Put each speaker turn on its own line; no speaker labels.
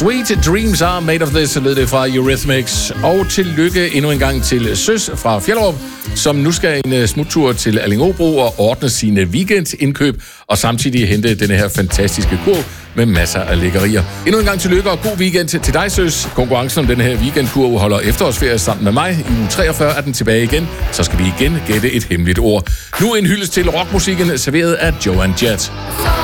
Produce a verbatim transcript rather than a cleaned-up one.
Sweet Dreams Are Made of This, lød det fra Eurythmics. Og tillykke endnu en gang til Søs fra Fjellerup, som nu skal en smuttur til Allingåbro og ordne sine weekendindkøb, og samtidig hente denne her fantastiske kurv med masser af lækkerier. Endnu en gang tillykke og god weekend til dig, Søs. Konkurrencen om denne her weekendkurv holder efterårsferie sammen med mig. I uge treogfyrre er den tilbage igen. Så skal vi igen gætte et hemmeligt ord. Nu en hyldest til rockmusikken, serveret af Joan Jett.